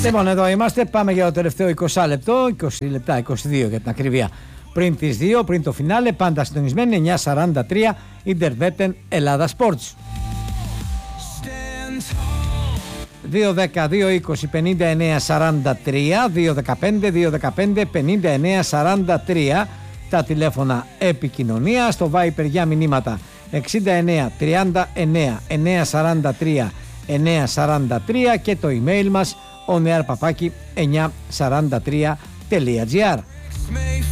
Λοιπόν, εδώ είμαστε. Πάμε για το τελευταίο 20 λεπτό, 20 λεπτά, 22 για την ακρίβεια. Πριν τις 2, πριν το φινάλε, πάντα συντονισμένοι 9:43 Ιντερβέτεν Ελλάδα Sports. 2-10-2-20-59-43, 2-15-2-15-59-43 τα τηλέφωνα επικοινωνία. Στο Viper για μηνύματα 69-39-943-943 και το email μας oneairpapaki943.gr.